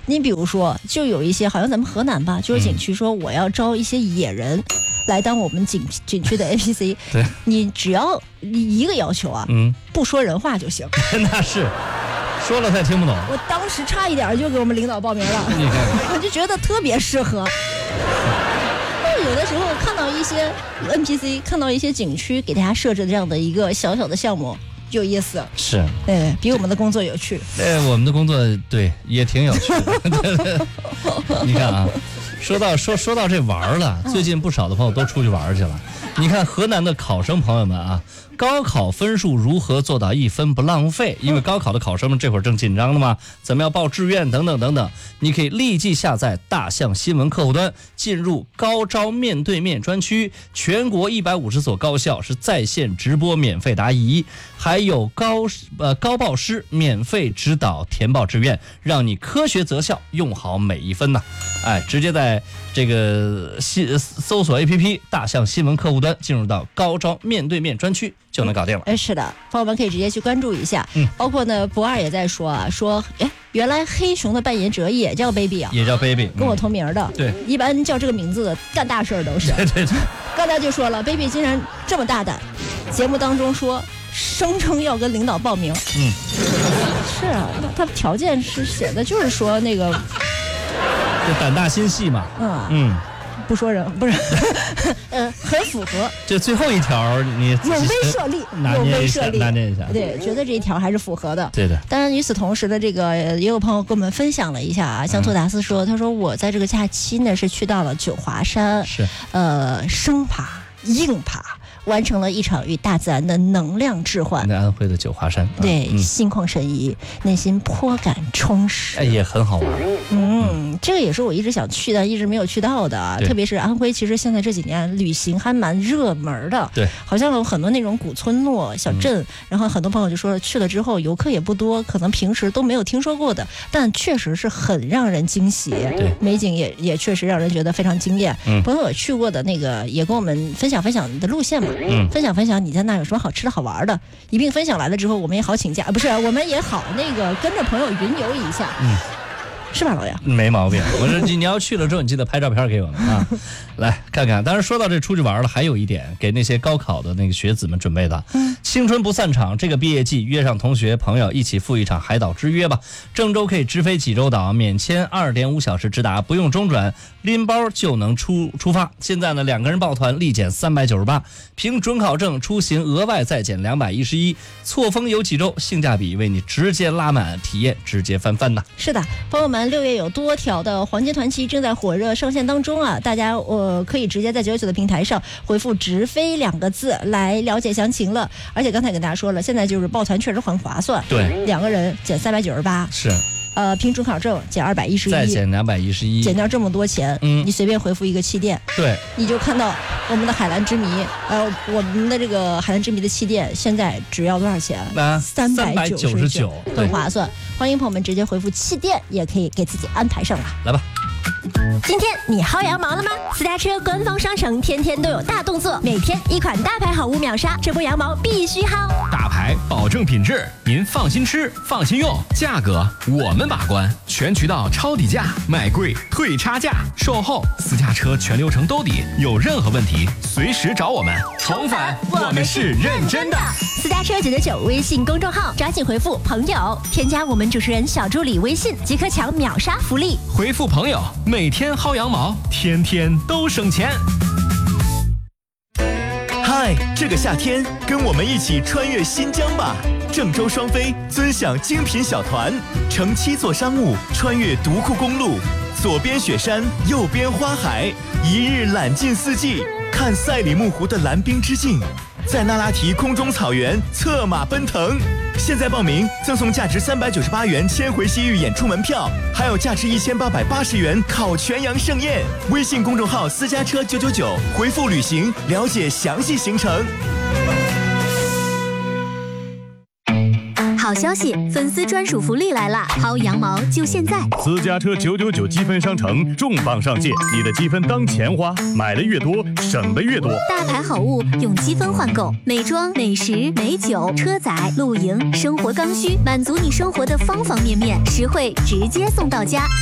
你比如说，就有一些好像咱们河南吧，就是景区说我要招一些野人来当我们景区的 NPC， 对， 你只要一个要求啊，不说人话就行。 那是。说了他也听不懂， 我当时差一点就给我们领导报名了，我就觉得特别适合。有的时候看到一些 NPC， 看到一些景区给大家设置的这样的一个小小的项目，有意思。 是， 对，比我们的工作有趣。 我们的工作对也挺有趣的。你看啊，说到这玩了，最近不少的朋友都出去玩去了。你看河南的考生朋友们啊，高考分数如何做到1分不浪费？因为高考的考生们这会儿正紧张的嘛，怎么样报志愿等等等等，你可以立即下载大象新闻客户端，进入高招面对面专区，全国150所高校是在线直播免费答疑，还有高报师免费指导填报志愿，让你科学择校，用好每一分呐！直接在这个搜索 APP 大象新闻客户端，进入到高招面对面专区就能搞定了。 是的，朋友们可以直接去关注一下。包括呢，博二也在说原来黑熊的扮演者也叫 baby 啊， 也叫 baby， 跟我同名的。 对， 一般叫这个名字的干大事都是。 对。 刚才就说了 ，baby 竟然这么大胆，节目当中说声称要跟领导报名。是啊，他条件是写的，就是说那个。 就胆大心细嘛。 不说人不是，很符合。 就最后一条你有威慑力， 拿捏一下。 对，觉得这一条还是符合的。 对的。 当然，与此同时的这个也有朋友跟我们分享了一下啊，像托达斯说，他说我在这个假期呢是去到了九华山， 是生爬硬爬。完成了一场与大自然的能量置换。 在安徽的九华山， 对，心旷神怡，内心颇感充实。 也很好玩。 这个也是我一直想去但一直没有去到的。特别是安徽，其实现在这几年旅行还蛮热门的。 对， 好像有很多那种古村落、小镇，然后很多朋友就说去了之后游客也不多，可能平时都没有听说过的，但确实是很让人惊喜。 对， 美景也确实让人觉得非常惊艳。朋友去过的那个也跟我们分享你的路线嘛。分享你在那有什么好吃的好玩的，一并分享来了之后，我们也好请假，不是我们也好那个跟着朋友云游一下。是吧，老杨？ 没毛病。我说你要去了之后，你记得拍照片给我们啊，来看看。当然说到这出去玩了，还有一点给那些高考的那个学子们准备的，青春不散场，这个毕业季约上同学朋友一起赴一场海岛之约吧。郑州可以直飞济州岛，免签2.5小时直达，不用中转，拎包就能出发。现在呢，2个人报团立减398，凭准考证出行额外再减211，错峰游济州，性价比为你直接拉满，体验直接翻番呐。 是的，朋友们。6月有多条的黄金团期正在火热上线当中啊，大家可以直接在999的平台上回复直飞2个字来了解详情了。而且刚才跟大家说了，现在就是报团确实很划算， 对 ，2个人减398， 是凭准考证减211， 再减211， 减掉这么多钱，你随便回复一个气垫， 对， 你就看到我们的海蓝之谜，我们的这个海蓝之谜的气垫现在只要多少钱？399，很划算。欢迎朋友们直接回复气垫，也可以给自己安排上了。 来吧。 今天你薅羊毛了吗？私家车官方商城天天都有大动作，每天一款大牌好物秒杀，这波羊毛必须薅。 大牌保证品质，您放心吃，放心用，价格我们把关，全渠道抄底价，卖贵退差价，售后私家车全流程兜底，有任何问题随时找我们。重返，我们是认真的。 私家车999微信公众号，抓紧回复朋友，添加我们主持人小助理微信，即可抢秒杀福利。 回复朋友，每天薅羊毛，天天都省钱。 嗨，这个夏天跟我们一起穿越新疆吧！郑州双飞尊享精品小团，乘7座商务穿越独库公路，左边雪山，右边花海，一日览尽四季，看赛里木湖的蓝冰之境，在那拉提空中草原策马奔腾。现在报名赠送价值398元千回西域演出门票，还有价值1880元烤全羊盛宴。微信公众号私家车999，回复旅行了解详细行程。 好消息，粉丝专属福利来啦！薅羊毛就现在！ 私家车999积分商城重磅上线，你的积分当钱花，买的越多，省的越多。 大牌好物用积分换购，美妆、美食、美酒、车载、露营、生活刚需，满足你生活的方方面面，实惠直接送到家。